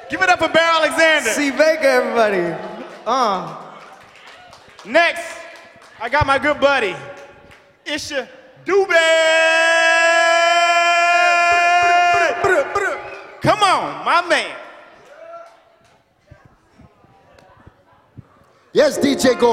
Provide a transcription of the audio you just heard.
Give it up for Bear Alexander. C. Baker, everybody. Next, I got my good buddy, Isha Dube. Come on, my man. Yes, DJ Go.